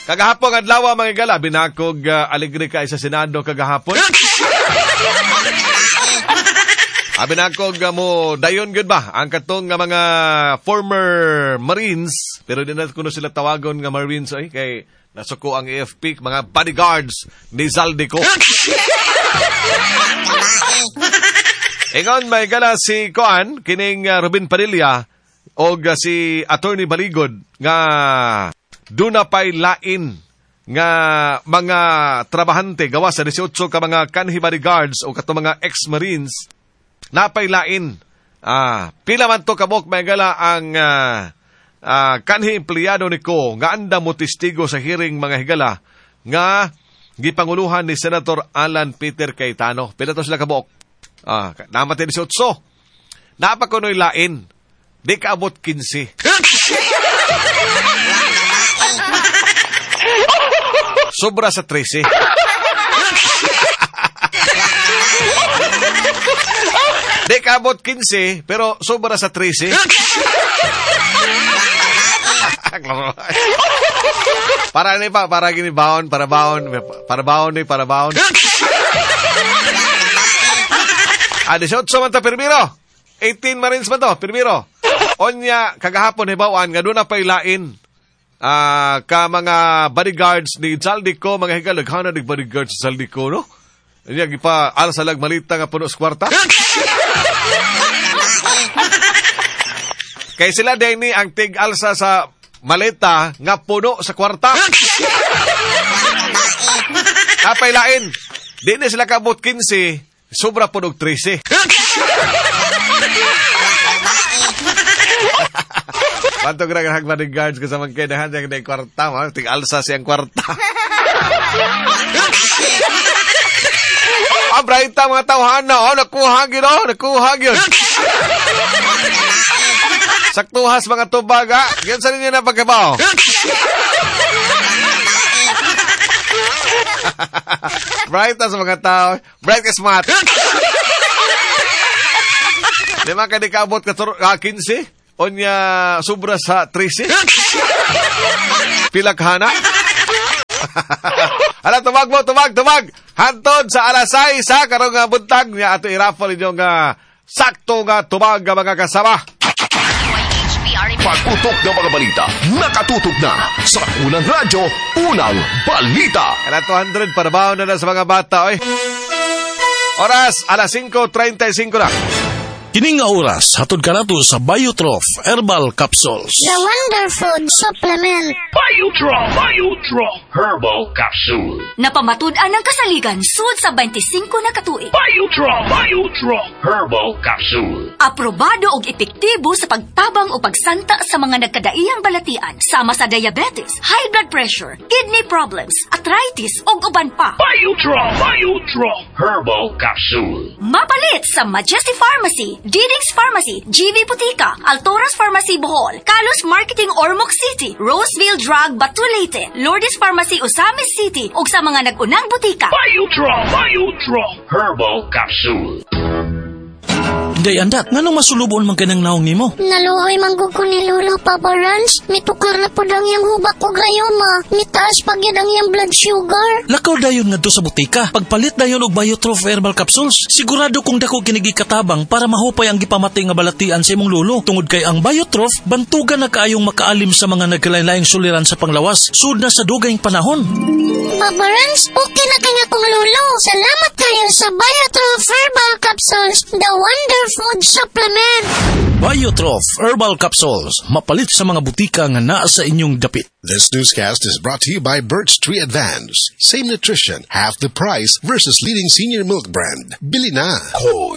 Kagahapon adlaw mga igala, binakog alegre ka sa Senado kagahapon. Binakog mo dayon gud ba ang katong nga mga former Marines, pero di na kuno sila tawagon nga Marines ay kay nasuko ang AFP mga bodyguards ni Zaldico. Ingon may gala si Koan kining Robin Padilla o si Attorney Baligod nga duna pay lain nga mga trabahante gawa sa 18 ka mga kanhi bodyguards o kato mga ex-marines napay lain. Pila man to kabok may gala ang kanhi empleyado ni ko nga anda mo testigo sa hearing mga higala nga gipanguluhan ni Senator Alan Peter Cayetano. Pila to sila kabok? Namatay 18. Napakunoy lain. Di kaabot 15. Sobra sa 13. Di kaabot 15, pero sobra sa 13. Para ni pa, para gini baon, para baon. 18 man to, Pirmiro. 18 Marines man to, Pirmiro. Onya, kagahapon hibawan, nga doon na pailain. Ka mga bodyguards ni Zaldico, mga higalaghanan ng bodyguards sa Zaldico, no? Onya, gipa, alasalag malita nga puno sa kwarta. Kaya sila din ni ang tig-alsa sa maleta nga puno sa kwarta. Napailain. Di na sila kabot 15, sobra punog 13. Pantog na ang bodyguards kasama kaidahan yung kwarta. Tig-alsa siyang kwarta. Bright mga tawhan na. Nakuha yun. Saktuhas mga tubaga. Yan sa ninyo na pagkabaw. Bright sa mga tao. Bright is smart. Di man ka di kaabot ka 15? Onya sobra sa 13? Pilaghana? Ala, tumag. Hantod sa alasay sa karong buntag niya ato i-raffle inyong sakto nga tumag mga kasama. Pagputok ng mga balita, nakatutok na sa unang radyo, unang balita. Kala 200 para baon na sa mga bata, oy. Oras, alas 5:35 na. Kining nga oras, hatod ka nato sa Biotrof Herbal Capsules. The Wonder Food Supplement. Biotrof Herbal Capsule. Napamatud-an ang kasaligan sud sa 25 na katuig. Biotrof Herbal Capsule. Aprobado og epektibo sa pagtabang o pagsanta sa mga nagkadaiyang balatian sama sa diabetes, high blood pressure, kidney problems, arthritis ug uban pa. Biotrof Herbal Capsule. Mapalit sa Majesty Pharmacy, Diding's Pharmacy, GV Putika, Altoras Pharmacy Bohol, Kalos Marketing Ormoc City, Roseville Drug Batulete, Lourdes Pharmacy Osamis City ug sa mga nag-unang butika. Biotrof Herbal Capsule. Day andat, nganong masulubon man kanang naong nimo? Naluoy manggug ko ni Lolo, Papa Rans. Mitukar na po dang yung hubak ko gayoma. Mitaas pag yan ang yung blood sugar. Lakaw dayon nga do sa butika. Pagpalit dayon og Biotrof Herbal Capsules. Sigurado kung dako kinigi katabang para mahupay ang gipamati nga balatian sa imong lolo. Tungod kay ang Biotrof, bantugan na kaayong makaalim sa mga nagkalain-laing suliran sa panglawas. Sud na sa dugayng panahon. Papa Rans, okay na kanya kong lolo. Salamat kayo sa Biotrof Herbal Capsules, the Wonder Food Supplement. Biotrof Herbal Capsules, mapalit sa mga butika nga naa sa inyong dapit. This newscast is brought to you by Birch Tree Advance. Same nutrition, half the price versus leading senior milk brand. Bili na. Hoy!